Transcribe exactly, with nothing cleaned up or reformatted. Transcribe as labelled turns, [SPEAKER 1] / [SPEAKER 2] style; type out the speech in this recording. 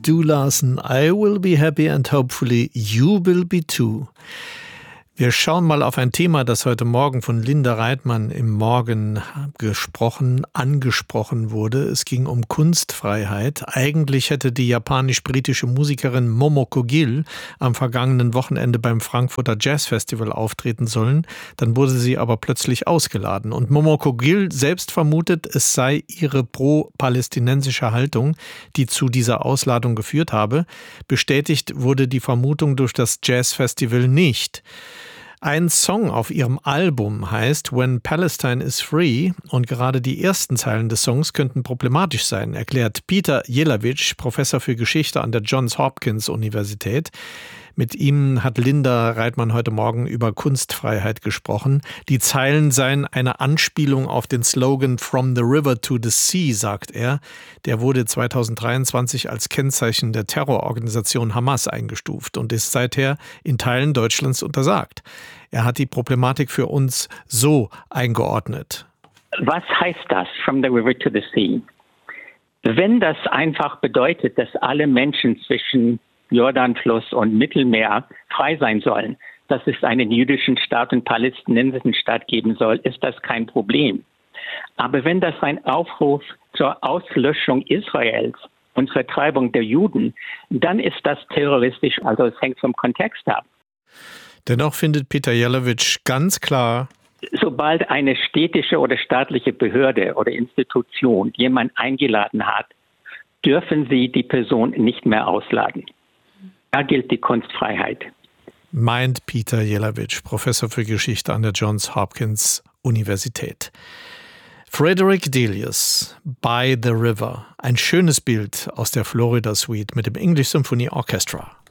[SPEAKER 1] do, Larsen. I will be happy and hopefully you will be too. Wir schauen mal auf ein Thema, das heute Morgen von Linda Reitmann im Morgen gesprochen, angesprochen wurde. Es ging um Kunstfreiheit. Eigentlich hätte die japanisch-britische Musikerin Momoko Gil am vergangenen Wochenende beim Frankfurter Jazz Festival auftreten sollen. Dann wurde sie aber plötzlich ausgeladen. Und Momoko Gil selbst vermutet, es sei ihre pro-palästinensische Haltung, die zu dieser Ausladung geführt habe. Bestätigt wurde die Vermutung durch das Jazz Festival nicht. Ein Song auf ihrem Album heißt When Palestine is Free und gerade die ersten Zeilen des Songs könnten problematisch sein, erklärt Peter Jelawitsch, Professor für Geschichte an der Johns Hopkins Universität. Mit ihm hat Linda Reitmann heute Morgen über Kunstfreiheit gesprochen. Die Zeilen seien eine Anspielung auf den Slogan From the River to the Sea, sagt er. Der wurde zweitausenddreiundzwanzig als Kennzeichen der Terrororganisation Hamas eingestuft und ist seither in Teilen Deutschlands untersagt. Er hat die Problematik für uns so eingeordnet.
[SPEAKER 2] Was heißt das, from the river to the sea? Wenn das einfach bedeutet, dass alle Menschen zwischen Jordanfluss und Mittelmeer frei sein sollen, dass es einen jüdischen Staat und palästinensischen Staat geben soll, ist das kein Problem. Aber wenn das ein Aufruf zur Auslöschung Israels und Vertreibung der Juden, dann ist das terroristisch, also es hängt vom Kontext ab.
[SPEAKER 1] Dennoch findet Peter Jelawitsch ganz klar,
[SPEAKER 2] sobald eine städtische oder staatliche Behörde oder Institution jemanden eingeladen hat, dürfen sie die Person nicht mehr ausladen. Da gilt die Kunstfreiheit.
[SPEAKER 1] Meint Peter Jelawitsch, Professor für Geschichte an der Johns Hopkins Universität. Frederick Delius, By the River. Ein schönes Bild aus der Florida Suite mit dem English Symphony Orchestra.